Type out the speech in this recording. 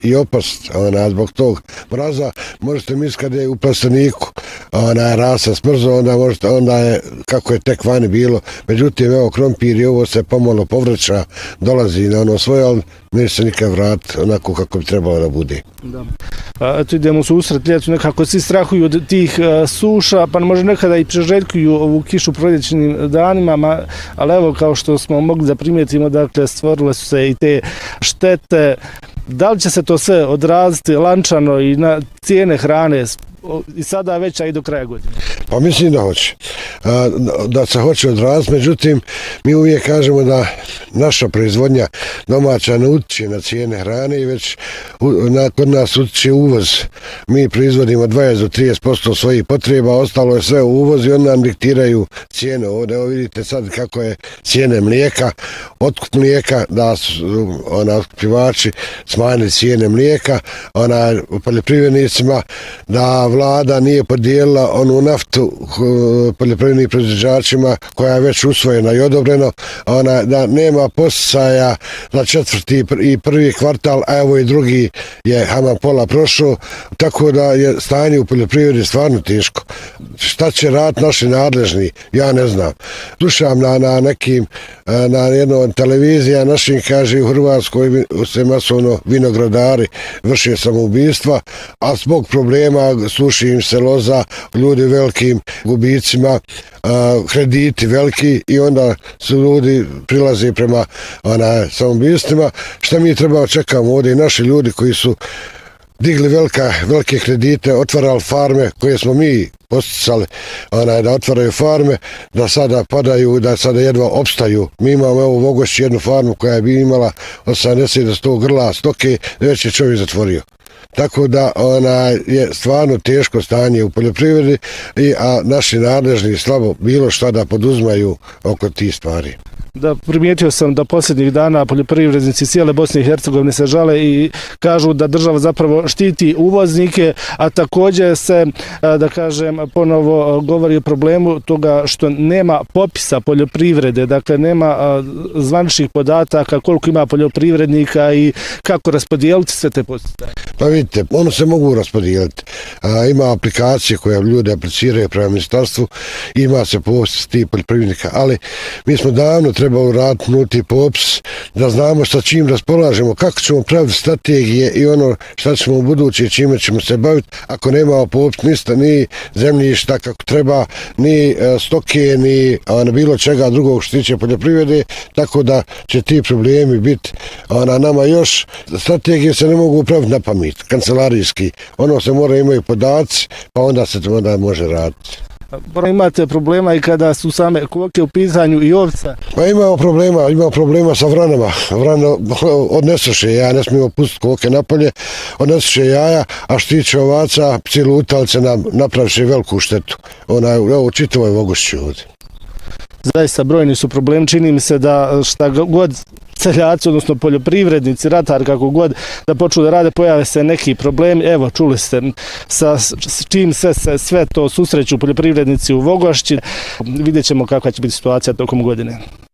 i opast zbog tog mraza. Možete misliti kada je u plasteniku rasa smrzo, onda je kako je tek vani bilo. Međutim, evo krompir i ovo se pomalo povraća, dolazi na ono svoje, ali neće se nikad vratiti onako kako bi trebalo da bude. Da. Eto idemo u susret ljetu, nekako svi strahuju od tih suša, pa možda nekada i preželjkuju ovu kišu u proljećnim danima, ali evo kao što smo mogli da primijetimo, dakle stvorile su se i te štete. Da li će se to sve odraziti lančano i na cijene hrane i sada već, a i do kraja godine? Pa mislim da hoće. Da se hoće odraziti, međutim, mi uvijek kažemo da naša proizvodnja domaća ne utiče na cijene hrane i već kod nas utiče uvoz. Mi proizvodimo 20 do 30% svojih potreba, ostalo je sve u uvoz i onda nam diktiraju cijene. Ovdje evo vidite sad kako je cijene mlijeka, otkup mlijeka, da su otkupljivači smanjili cijene mlijeka, poljoprivrednicima, da vlada nije podijelila onu naftu poljoprivrednim proizvođačima koja je već usvojena i odobreno, da nema posticaja za četvrti i prvi kvartal, a evo i drugi je haman pola prošao, tako da je stanje u poljoprivredi stvarno teško. Šta će raditi naši nadležni, ja ne znam. Slušam na jednoj televiziji, našim kaže u Hrvatskoj se masovno vinogradari vrše samoubistva, a zbog problema sluši im se loza, ljudi velikim gubicima, krediti veliki i onda su ljudi prilaze prema samoubistvima. Šta mi treba čekamo ovdje i naši ljudi koji su digli velike kredite, otvarali farme koje smo mi posticali da otvaraju farme, da sada padaju, da sada jedva opstaju. Mi imamo u Vogošći jednu farmu koja bi imala 80 do 100 grla stoke, već je čovjek zatvorio. Tako da je stvarno teško stanje u poljoprivredi, a naši nadležni slabo bilo šta da poduzmaju oko tih stvari. Da, primijetio sam da posljednjih dana poljoprivrednici cijele Bosne i Hercegovine se žale i kažu da država zapravo štiti uvoznike, a također se, da kažem, ponovo govori o problemu toga što nema popisa poljoprivrede, dakle nema zvaničnih podataka koliko ima poljoprivrednika i kako raspodijeliti sve te posticaje. Pa vidite, ono se mogu raspodijeliti. Ima aplikacije koje ljudi apliciraju prema ministarstvu, ima se popis tih poljoprivrednika, ali mi smo davno trebali raditi nulti popis, da znamo sa čim raspolažemo, kako ćemo praviti strategije i ono šta ćemo u buduće, čime ćemo se baviti, ako nemamo popis ništa, ni zemljišta kako treba, ni stoke, ni bilo čega drugog što tiče poljoprivrede, tako da će ti problemi biti nama još. Strategije se ne mogu praviti na pamet, kancelarijski. Ono se mora imati podaci, pa onda se to može raditi. Imate problema i kada su same koke u pitanju i ovca? Pa imamo problema sa vranama. Vrana odnesuše jaja, ne smijemo pustiti koke napolje, odnesuše jaja, a što tiče ovaca, psi lutalice nam napraviše veliku štetu. U čitavoj Vogošći ovdje. Zaista brojni su problemi, čini mi se da šta god seljaci, odnosno poljoprivrednici, ratari, kako god da počnu da rade, pojave se neki problemi. Evo, čuli ste sa čim se sve to susreću poljoprivrednici u Vogošći. Vidjet ćemo kakva će biti situacija tokom godine.